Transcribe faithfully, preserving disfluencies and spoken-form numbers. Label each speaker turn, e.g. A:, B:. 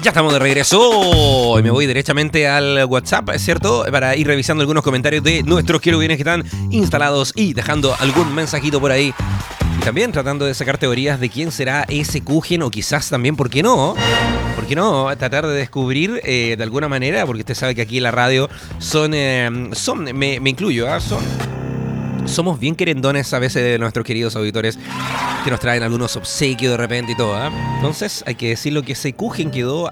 A: Ya estamos de regreso y me voy directamente al WhatsApp, ¿es cierto? Para ir revisando algunos comentarios de nuestros querubines que están instalados y dejando algún mensajito por ahí. Y también tratando de sacar teorías de quién será ese Kuchen o quizás también, ¿por qué no? ¿Por qué no? Tratar de descubrir eh, de alguna manera, porque usted sabe que aquí en la radio son, eh, son me, me incluyo, ¿eh? son... Somos bien querendones a veces de nuestros queridos auditores que nos traen algunos obsequios de repente y todo, ¿eh? Entonces hay que decirlo que ese Kuchen quedó